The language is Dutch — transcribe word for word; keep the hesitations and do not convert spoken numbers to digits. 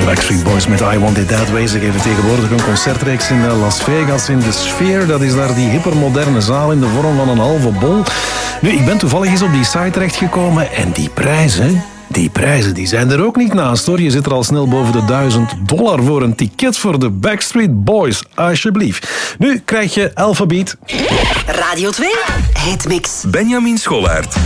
Backstreet Boys met I Want It That Way. Ze geven tegenwoordig een concertreeks in Las Vegas in de Sphere. Dat is daar die hypermoderne zaal in de vorm van een halve bol. Nu, ik ben toevallig eens op die site terechtgekomen en die prijzen... Die prijzen die zijn er ook niet naast, hoor. Je zit er al snel boven de duizend dollar voor een ticket voor de Backstreet Boys. Alsjeblieft. Nu krijg je Alphabeat. Radio twee, Hitmix. Benjamin Schollaert.